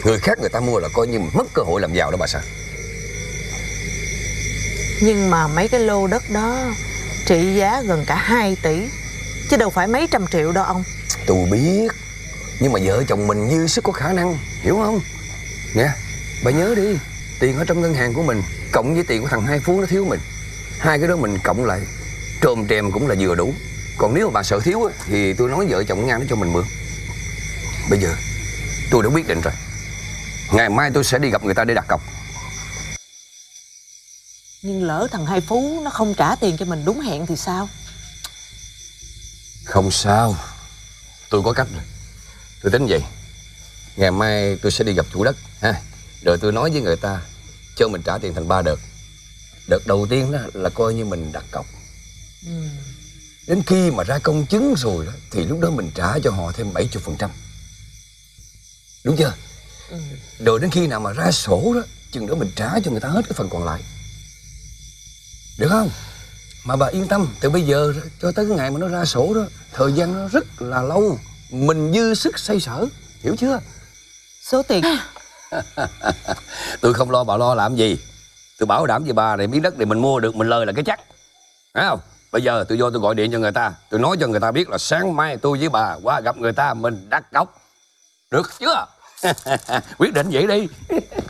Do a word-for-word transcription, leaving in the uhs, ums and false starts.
Người khác người ta mua là coi như mất cơ hội làm giàu đó bà xã. Nhưng mà mấy cái lô đất đó trị giá gần cả hai tỷ, chứ đâu phải mấy trăm triệu đâu ông. Tôi biết, nhưng mà vợ chồng mình dư sức có khả năng, hiểu không? Nè, bà nhớ đi, tiền ở trong ngân hàng của mình cộng với tiền của thằng Hai Phú nó thiếu mình, hai cái đó mình cộng lại trồm trèm cũng là vừa đủ. Còn nếu mà bà sợ thiếu á, thì tôi nói vợ chồng Nga nó cho mình mượn. Bây giờ tôi đã quyết định rồi, ngày mai tôi sẽ đi gặp người ta để đặt cọc. Nhưng lỡ thằng Hai Phú nó không trả tiền cho mình đúng hẹn thì sao? Không sao, tôi có cách rồi. Tôi tính vậy, ngày mai tôi sẽ đi gặp chủ đất ha, rồi tôi nói với người ta cho mình trả tiền thành ba đợt. Đợt đầu tiên đó là coi như mình đặt cọc. ừ. Đến khi mà ra công chứng rồi đó, thì lúc đó mình trả cho họ thêm bảy mươi phần trăm. Đúng chưa? ừ. Rồi đến khi nào mà ra sổ đó, chừng đó mình trả cho người ta hết cái phần còn lại. Được không? Mà bà yên tâm, từ bây giờ cho tới cái ngày mà nó ra sổ đó, thời gian nó rất là lâu, mình dư sức xoay sở, hiểu chưa? Số tiền tôi không lo bà lo làm gì. Tôi bảo đảm với bà này, miếng đất này mình mua được mình lời là cái chắc, thấy không? Bây giờ tôi vô tôi gọi điện cho người ta, tôi nói cho người ta biết là sáng mai tôi với bà qua gặp người ta, mình đặt cọc, được chưa? Quyết định vậy đi.